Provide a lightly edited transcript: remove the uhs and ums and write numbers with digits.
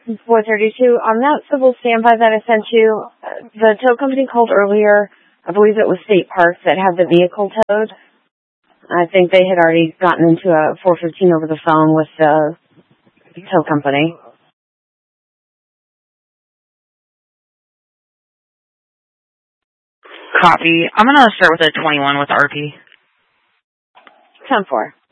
432. On that civil standby that I sent you, the tow company called earlier. I believe it was State Park that had the vehicle towed. I think they had already gotten into a 415 over the phone with the tow company. Copy. I'm going to start with a 21 with RP. 10-4.